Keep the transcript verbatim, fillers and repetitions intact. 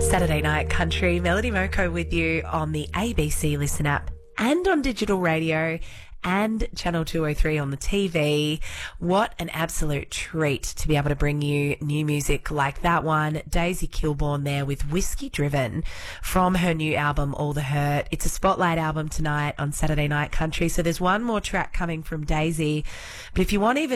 Saturday Night Country, Melody Moko with you on the A B C Listen app and on digital radio and Channel two oh three on the T V. What an absolute treat to be able to bring you new music like that one. Daisy Kilborn there with Whiskey Driven from her new album, All the Hurt. It's a spotlight album tonight on Saturday Night Country, so there's one more track coming from Daisy. But if you want even